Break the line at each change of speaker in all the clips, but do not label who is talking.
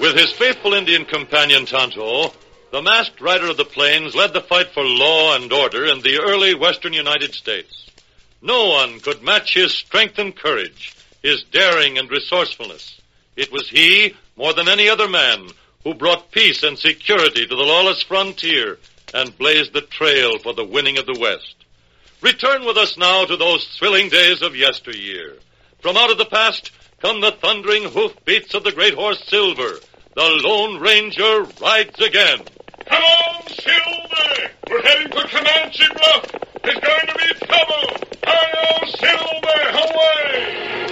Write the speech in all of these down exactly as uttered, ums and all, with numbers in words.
With his faithful Indian companion Tonto, the masked rider of the plains led the fight for law and order in the early western United States. No one could match his strength and courage, his daring and resourcefulness. It was he, more than any other man, who brought peace and security to the lawless frontier and blazed the trail for the winning of the West. Return with us now to those thrilling days of yesteryear. From out of the past come the thundering hoofbeats of the great horse Silver. The Lone Ranger rides again.
Come on, Silver! We're heading for Comanche Bluff. There's going to be trouble. Hi-yo, Silver! Away!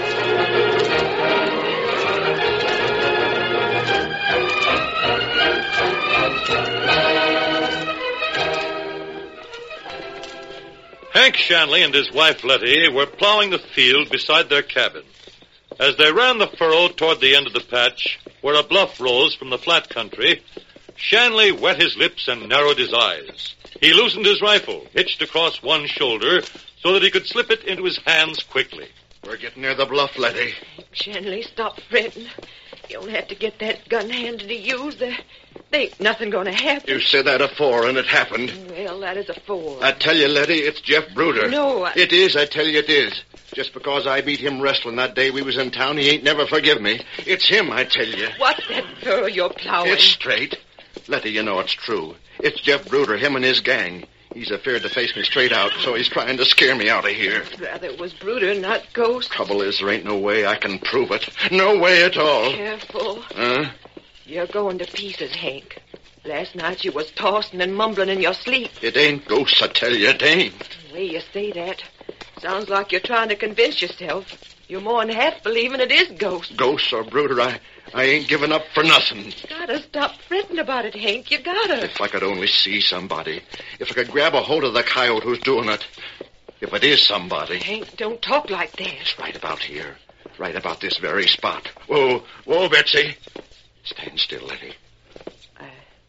Hank Shanley and his wife Letty were plowing the field beside their cabin. As they ran the furrow toward the end of the patch, where a bluff rose from the flat country, Shanley wet his lips and narrowed his eyes. He loosened his rifle, hitched across one shoulder, so that he could slip it into his hands quickly.
We're getting near the bluff, Letty.
Shanley, stop fretting. You don't have to get that gun handed to you. There, there ain't nothing going to happen.
You said that afore, and it happened.
Well, that is a fool.
I tell you, Letty, it's Jeff Bruder.
No, I...
It is, I tell you it is. Just because I beat him wrestling that day we was in town, he ain't never forgive me. It's him, I tell you.
What's that furrow you're plowing?
It's straight. Letty, you know it's true. It's Jeff Bruder, him and his gang. He's afraid to face me straight out, so he's trying to scare me out of here.
I'd rather it was Bruder, not Ghost.
Trouble is, there ain't no way I can prove it. No way at all.
Careful.
Huh?
You're going to pieces, Hank. Last night you was tossing and mumbling in your sleep.
It ain't ghosts, I tell you, it ain't.
The way you say that, sounds like you're trying to convince yourself. You're more than half believing it is Ghost.
Ghosts or Bruder, I, I ain't giving up for nothing.
You gotta stop fretting about it, Hank. You gotta.
If I could only see somebody. If I could grab a hold of the coyote who's doing it. If it is somebody.
Hank, don't talk like that.
It's right about here. Right about this very spot. Whoa, whoa, Betsy. Stand still, Letty.
I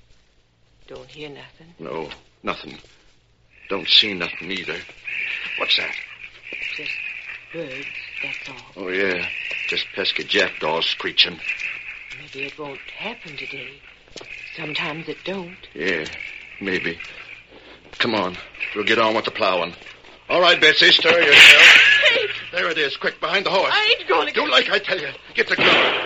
don't hear nothing.
No, nothing. Don't see nothing either. What's that?
Just birds, that's all.
Oh, yeah. Just pesky jackdaws screeching.
Maybe it won't happen today. Sometimes it don't.
Yeah, maybe. Come on. We'll get on with the plowing. All right, Betsy, stir yourself.
Hey!
There it is, quick, behind the horse.
I ain't going to...
Do like I tell you. Get the gun.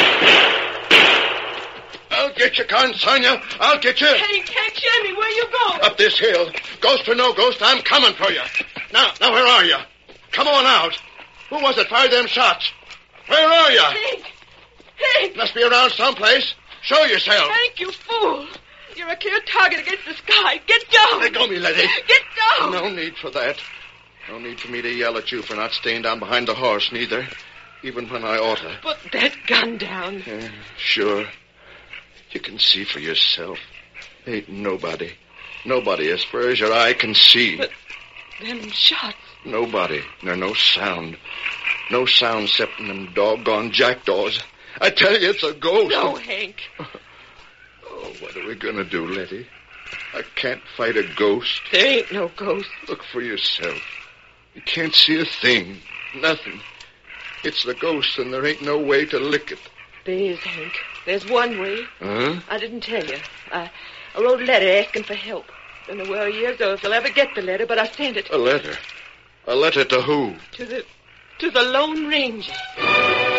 I'll get you, Sonia. I'll get you.
Hank, Hank, Shanley, where you going?
Up this hill. Ghost or no ghost, I'm coming for you. Now, now, where are you? Come on out. Who was it fired them shots? Where are you?
Hank! Hank!
Must be around someplace. Show yourself.
Hank, you fool! You're a clear target against the sky. Get down!
Let go me, Letty.
Get down!
No need for that. No need for me to yell at you for not staying down behind the horse, neither. Even when I oughta.
Put that gun down.
Yeah, sure. You can see for yourself. Ain't nobody. Nobody as far as your eye can see.
But them shots.
Nobody. There's no sound. No sound except them doggone jackdaws. I tell you, it's a ghost.
No, Hank.
Oh, what are we going to do, Letty? I can't fight a ghost.
There ain't no ghost.
Look for yourself. You can't see a thing. Nothing. It's the ghost, and there ain't no way to lick it.
There is, Hank. There's one way.
Huh?
I didn't tell you. I, I wrote a letter asking for help. Don't know where he is or if he'll ever get the letter, but I sent it.
A letter? A letter to who?
To the... to the Lone Ranger.